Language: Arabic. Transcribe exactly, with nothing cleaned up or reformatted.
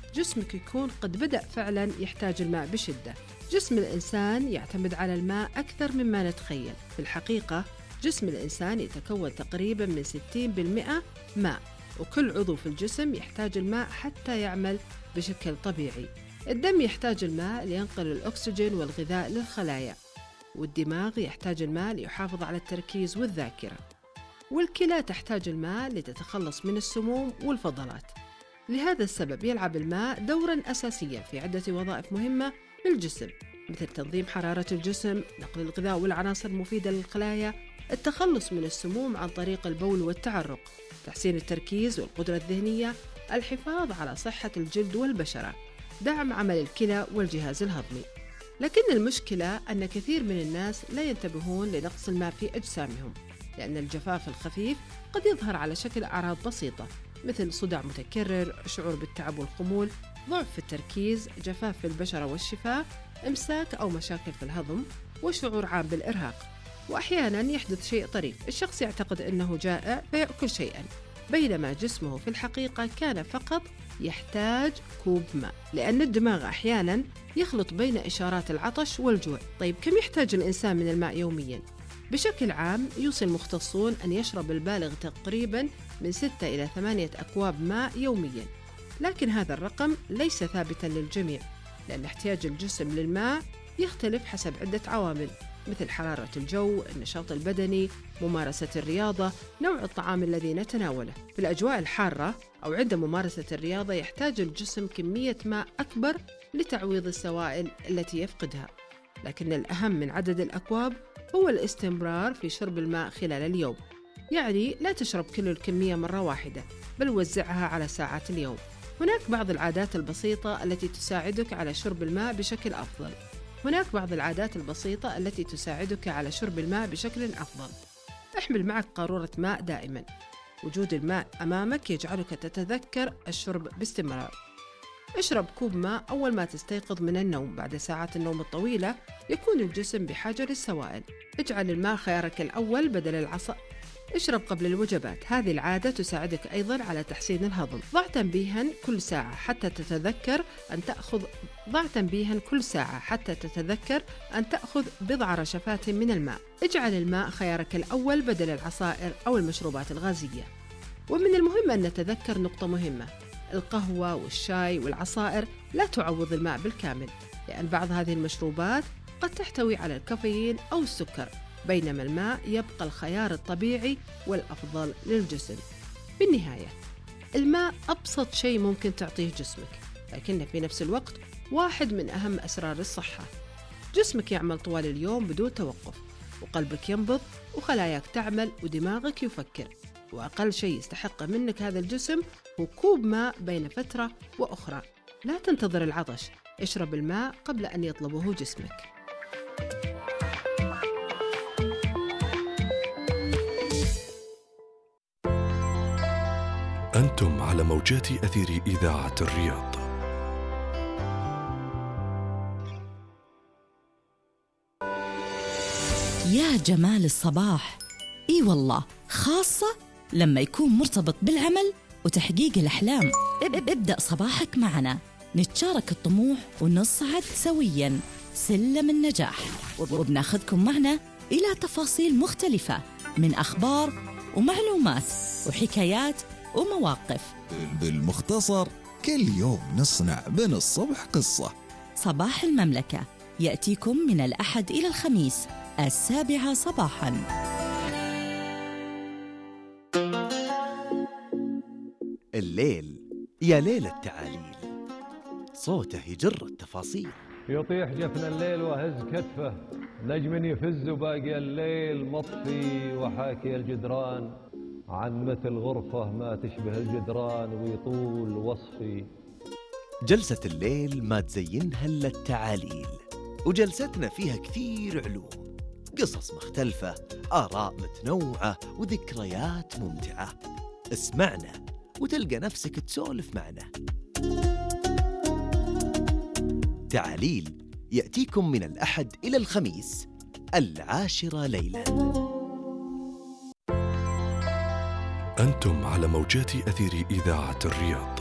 جسمك يكون قد بدأ فعلا يحتاج الماء بشدة. جسم الإنسان يعتمد على الماء أكثر مما نتخيل. في الحقيقة جسم الإنسان يتكون تقريبا من ستين بالمئة ماء، وكل عضو في الجسم يحتاج الماء حتى يعمل بشكل طبيعي. الدم يحتاج الماء لينقل الأكسجين والغذاء للخلايا، والدماغ يحتاج الماء ليحافظ على التركيز والذاكرة، والكلى تحتاج الماء لتتخلص من السموم والفضلات. لهذا السبب يلعب الماء دوراً أساسياً في عدة وظائف مهمة للجسم، مثل تنظيم حرارة الجسم، نقل الغذاء والعناصر المفيدة للخلايا، التخلص من السموم عن طريق البول والتعرق، تحسين التركيز والقدرة الذهنية، الحفاظ على صحة الجلد والبشرة، دعم عمل الكلى والجهاز الهضمي. لكن المشكلة أن كثير من الناس لا ينتبهون لنقص الماء في أجسامهم، لأن الجفاف الخفيف قد يظهر على شكل أعراض بسيطة مثل صداع متكرر، شعور بالتعب والخمول، ضعف في التركيز، جفاف في البشرة والشفاه، إمساك أو مشاكل في الهضم، وشعور عام بالإرهاق. وأحياناً يحدث شيء طريف، الشخص يعتقد أنه جائع فيأكل شيئاً، بينما جسمه في الحقيقة كان فقط يحتاج كوب ماء، لأن الدماغ أحياناً يخلط بين إشارات العطش والجوع. طيب كم يحتاج الإنسان من الماء يومياً؟ بشكل عام يوصي المختصون أن يشرب البالغ تقريباً من ستة إلى ثمانية أكواب ماء يومياً، لكن هذا الرقم ليس ثابتاً للجميع، لأن احتياج الجسم للماء يختلف حسب عدة عوامل مثل حرارة الجو، النشاط البدني، ممارسة الرياضة، نوع الطعام الذي نتناوله. في الأجواء الحارة أو عند ممارسة الرياضة يحتاج الجسم كمية ماء أكبر لتعويض السوائل التي يفقدها، لكن الأهم من عدد الأكواب هو الاستمرار في شرب الماء خلال اليوم. يعني لا تشرب كل الكمية مرة واحدة، بل وزعها على ساعات اليوم. هناك بعض العادات البسيطة التي تساعدك على شرب الماء بشكل أفضل. هناك بعض العادات البسيطة التي تساعدك على شرب الماء بشكل أفضل. احمل معك قارورة ماء دائما. وجود الماء أمامك يجعلك تتذكر الشرب باستمرار. اشرب كوب ماء أول ما تستيقظ من النوم. بعد ساعات النوم الطويلة يكون الجسم بحاجة للسوائل. اجعل الماء خيارك الأول بدل العصا. اشرب قبل الوجبات. هذه العادة تساعدك أيضاً على تحسين الهضم. ضع تنبيهاً كل ساعة حتى تتذكر أن تأخذ ضع تنبيهاً كل ساعة حتى تتذكر أن تأخذ بضع رشفات من الماء. اجعل الماء خيارك الأول بدل العصائر أو المشروبات الغازية. ومن المهم أن نتذكر نقطة مهمة: القهوة والشاي والعصائر لا تعوض الماء بالكامل، لأن بعض هذه المشروبات قد تحتوي على الكافيين أو السكر، بينما الماء يبقى الخيار الطبيعي والأفضل للجسم. بالنهاية الماء أبسط شيء ممكن تعطيه جسمك، لكنه في نفس الوقت واحد من أهم أسرار الصحة. جسمك يعمل طوال اليوم بدون توقف، وقلبك ينبض، وخلاياك تعمل، ودماغك يفكر، وأقل شيء يستحق منك هذا الجسم هو كوب ماء بين فترة وأخرى. لا تنتظر العطش، اشرب الماء قبل أن يطلبه جسمك. أنتم على موجات أثير إذاعة الرياض. يا جمال الصباح، إي والله، خاصة لما يكون مرتبط بالعمل وتحقيق الأحلام. ابدأ صباحك معنا، نتشارك الطموح ونصعد سوياً سلم النجاح، وبناخذكم معنا إلى تفاصيل مختلفة من أخبار ومعلومات وحكايات ومواقف. بالمختصر كل يوم نصنع بين الصبح قصة. صباح المملكة يأتيكم من الأحد إلى الخميس السابعة صباحاً. الليل يا ليل التعاليل، صوته يجر التفاصيل. يطيح جفن الليل وهز كتفه، نجم يفز وباقي الليل مطفي، وحاكي الجدران عن مثل غرفة ما تشبه الجدران ويطول وصفي. جلسة الليل ما تزينها إلا التعاليل، وجلستنا فيها كثير علوم، قصص مختلفة، آراء متنوعة، وذكريات ممتعة. اسمعنا وتلقى نفسك تسولف معنا. تعاليل يأتيكم من الأحد إلى الخميس العاشرة ليلاً. أنتم على موجات أثير إذاعة الرياض.